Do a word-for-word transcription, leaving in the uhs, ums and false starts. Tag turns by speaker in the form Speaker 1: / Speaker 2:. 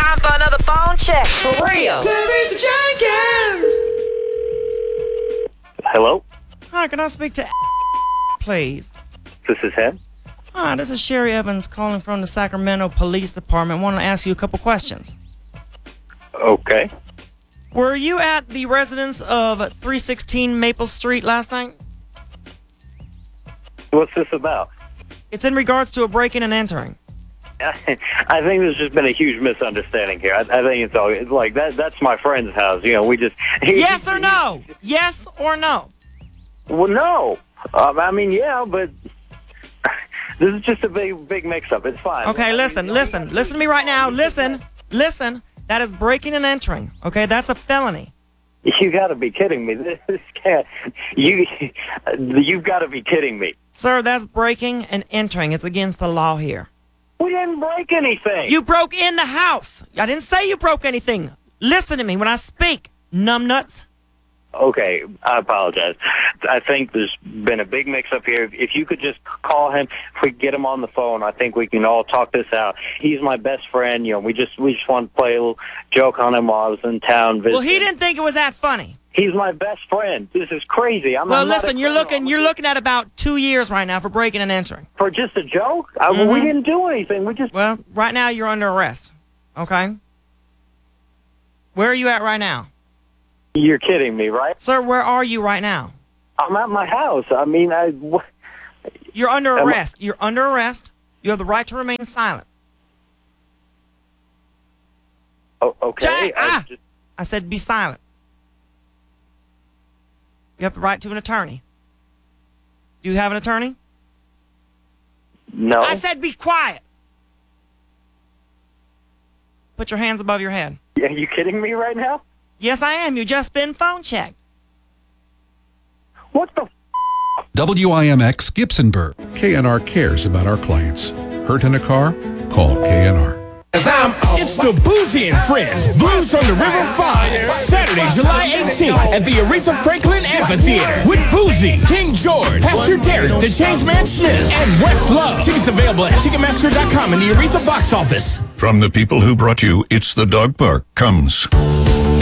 Speaker 1: time for another phone check. For real.
Speaker 2: Clarice Jenkins.
Speaker 3: Hello?
Speaker 4: Hi, can I speak to please?
Speaker 3: This is him?
Speaker 4: Hi, this is Sherry Evans calling from the Sacramento Police Department. Want to ask you a couple questions.
Speaker 3: Okay.
Speaker 4: Were you at the residence of three sixteen Maple Street last night?
Speaker 3: What's this about?
Speaker 4: It's in regards to a break-in and entering.
Speaker 3: I think there's just been a huge misunderstanding here. I, I think it's all it's like that. That's my friend's house. You know, we just he,
Speaker 4: Yes or no? Yes or no?
Speaker 3: Well, no. Um, I mean, yeah, but this is just a big, big mix-up. It's fine.
Speaker 4: Okay, listen, listen, listen to me right now. Listen, listen. That is breaking and entering. Okay, that's a felony.
Speaker 3: You got to be kidding me. This can't. You, you've got to be kidding me.
Speaker 4: Sir, that's breaking and entering. It's against the law here.
Speaker 3: We didn't break anything.
Speaker 4: You broke in the house. I didn't say you broke anything. Listen to me when I speak, numbnuts.
Speaker 3: Okay, I apologize. I think there's been a big mix-up here. If you could just call him, if we get him on the phone, I think we can all talk this out. He's my best friend. You know, we just we just want to play a little joke on him while I was in town visiting.
Speaker 4: Well, he didn't think it was that funny.
Speaker 3: He's my best friend. This is crazy. I'm,
Speaker 4: well,
Speaker 3: I'm not
Speaker 4: listen,
Speaker 3: a
Speaker 4: you're
Speaker 3: criminal.
Speaker 4: looking you're looking at about two years right now for breaking and entering.
Speaker 3: For just a joke? I,
Speaker 4: Mm-hmm.
Speaker 3: we didn't do anything. We just...
Speaker 4: Well, right now you're under arrest. Okay? Where are you at right now?
Speaker 3: You're kidding me, right?
Speaker 4: Sir, where are you right now?
Speaker 3: I'm at my house. I mean, I... Wh-
Speaker 4: You're under
Speaker 3: Am I-
Speaker 4: arrest. You're under arrest. You have the right to remain silent.
Speaker 3: oh, okay.
Speaker 4: Jay,
Speaker 3: I
Speaker 4: ah!
Speaker 3: just-
Speaker 4: I said be silent. You have the right to an attorney. Do you have an attorney?
Speaker 3: no.
Speaker 4: I said be quiet. Put your hands above your head.
Speaker 3: Are you kidding me right now?
Speaker 4: Yes, I am. You just been phone checked.
Speaker 3: What the...
Speaker 5: W I M X Gibsonburg. K N R cares about our clients. Hurt in a car? Call K N R.
Speaker 2: It's the Boozy and Friends Blues on the River five, Saturday, July eighteenth at the Aretha Franklin Amphitheater with Boozy, King George, Pastor Derek, The Changeman Smith, and Westlove. Tickets available at Ticketmaster dot com and the Aretha box office.
Speaker 6: From the people who brought you It's the Dog Park comes